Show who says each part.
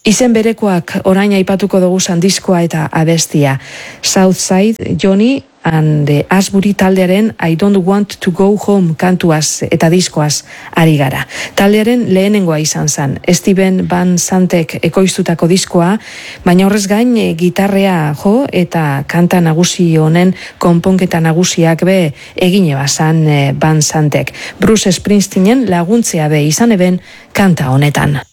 Speaker 1: Izen berekoak orain aipatuko dugu diskoa eta abestia. Southside, Johnny and the Asbury taldearen I Don't Want to Go Home kantuaz eta diskoaz ari gara. Taldearen lehenengoa izan zen, Steven Van Zantek ekoiztutako diskoa, baina horrez gain gitarrea jo eta kanta nagusi honen konponketa nagusiak be egine bazan Van Zantek. Bruce Springsteenen laguntzea be izan eben kanta honetan.